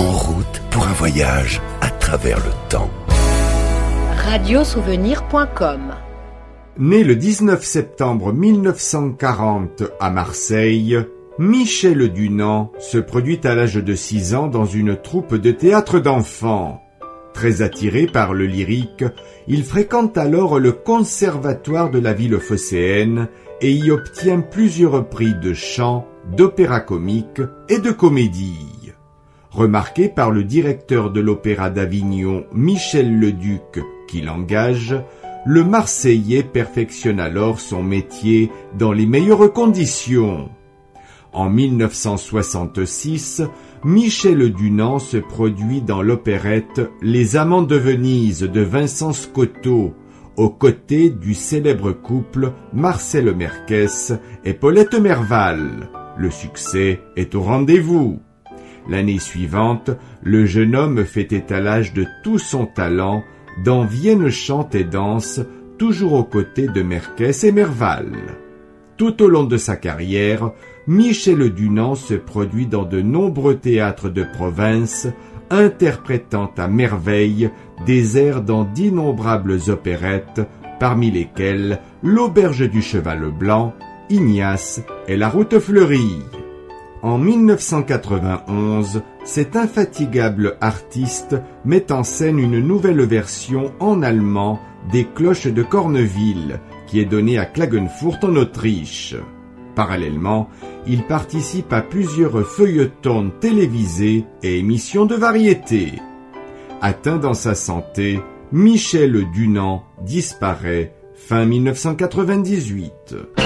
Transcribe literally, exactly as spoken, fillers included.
En route pour un voyage à travers le temps. radiosouvenir point com. Né le dix-neuf septembre mille neuf cent quarante à Marseille, Michel Dunant se produit à l'âge de six ans dans une troupe de théâtre d'enfants. Très attiré par le lyrique, il fréquente alors le conservatoire de la ville phocéenne et y obtient plusieurs prix de chant, d'opéra comique et de comédie. Remarqué par le directeur de l'Opéra d'Avignon, Michel Leduc, qui l'engage, le Marseillais perfectionne alors son métier dans les meilleures conditions. En mille neuf cent soixante-six, Michel Dunant se produit dans l'opérette Les Amants de Venise de Vincent Scotto, aux côtés du célèbre couple Marcel Merkès et Paulette Merval. Le succès est au rendez-vous. L'année suivante, le jeune homme fait étalage de tout son talent dans Vienne chante et danse, toujours aux côtés de Merkès et Merval. Tout au long de sa carrière, Michel Dunant se produit dans de nombreux théâtres de province, interprétant à merveille des airs dans d'innombrables opérettes, parmi lesquelles L'Auberge du Cheval Blanc, Ignace et La Route fleurie. En mille neuf cent quatre-vingt-onze, cet infatigable artiste met en scène une nouvelle version en allemand des Cloches de Corneville, qui est donnée à Klagenfurt en Autriche. Parallèlement, il participe à plusieurs feuilletons télévisés et émissions de variété. Atteint dans sa santé, Michel Dunant disparaît fin mille neuf cent quatre-vingt-dix-huit.